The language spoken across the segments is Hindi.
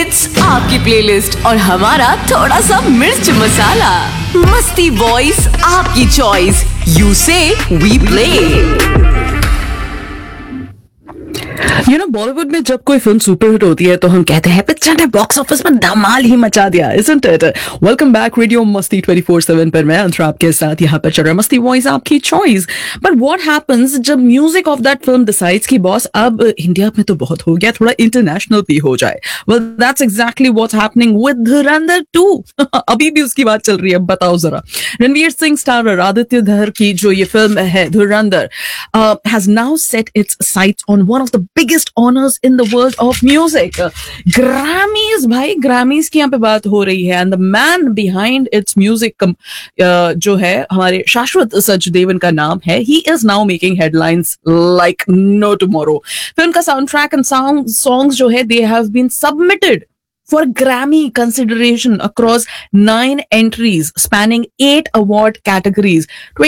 इट्स आपकी प्लेलिस्ट और हमारा थोड़ा सा मिर्च मसाला। मस्ती वॉइस आपकी चॉइस, यू से वी प्ले। बॉलीवुड में जब कोई फिल्म सुपरहिट होती है तो हम कहते हैं पिक्चर ने बॉक्स ऑफिस में धमाल ही मचा दिया, isn't it? Welcome back radio मस्ती 24/7 पर मैं अंतरा आपके साथ यहाँ पर चल रहा है मस्ती वॉइस आपकी चॉइस। बट व्हाट हैपेंस जब music of that film decides कि बॉस अब इंडिया में तो बहुत हो गया, थोड़ा इंटरनेशनल भी हो जाए। Well that's exactly what's happening with धुरंधर 2। अभी भी उसकी बात चल रही है। बताओ जरा, रणवीर सिंह स्टारर आदित्य धर की जो ये फिल्म है धुरंधर has now set it's sites on one of the biggest honours in the world of music, Grammys. भाई ग्रैमीज की यहाँ पे बात हो रही है and the man behind it's music जो है हमारे शाश्वत सचदेवन का नाम है। He is now making headlines like no tomorrow. Film का साउंड ट्रैक एंड सॉन्ग्स जो है they have been submitted for Grammy consideration across 9 entries spanning 8 award categories।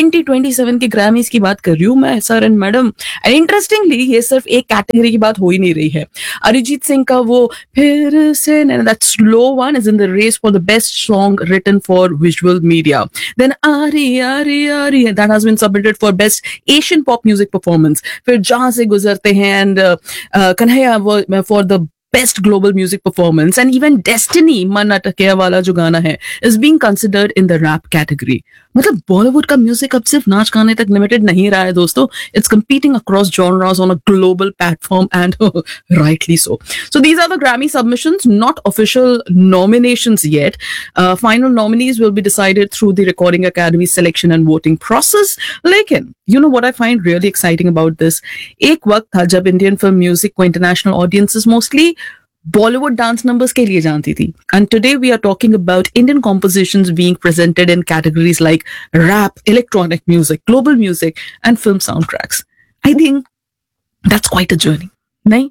2027 के Grammys की बात कर रही हूँ मैं sir and madam. And interestingly ये सिर्फ एक कैटेगरी की बात हो ही नहीं रही है। अरिजीत सिंह का वो फिर से that slow one is in the race for the best song written for visual media। Then Ari Ari Ari that has been submitted for best Asian pop music performance। फिर जहां से गुजरते हैं and Kanhaiya for the best global music performance, and even Destiny मन अटकिया वाला जो गाना है is being considered in the rap category। मतलब बॉलीवुड का म्यूजिक अब सिर्फ नाच गाने तक लिमिटेड नहीं रहा है दोस्तों, it's competing across genres on a global platform and rightly so। So these are the Grammy submissions, not official nominations yet। Final nominees will be decided through the Recording Academy selection and voting process। लेकिन you know what I find really exciting about this, एक वक्त था जब इंडियन फिल्म म्यूजिक को international audiences mostly Bollywood dance numbers के लिए जानती थी। And today we are talking about Indian compositions being presented in categories like rap, electronic music, global music and film sound tracks. I think that's quite a journey, नहीं?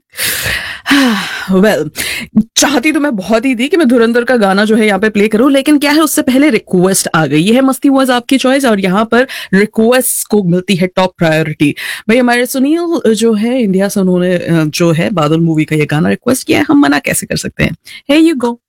वेल चाहती तो मैं बहुत ही थी कि मैं धुरंधर का गाना जो है यहाँ पे प्ले करूं, लेकिन क्या है उससे पहले रिक्वेस्ट आ गई। ये है मस्ती वॉइस आपकी चॉइस और यहाँ पर रिक्वेस्ट को मिलती है टॉप प्रायोरिटी। भाई हमारे सुनील जो है इंडिया से, उन्होंने जो है बादल मूवी का ये गाना रिक्वेस्ट किया है, हम मना कैसे कर सकते हैं। हे यू गो।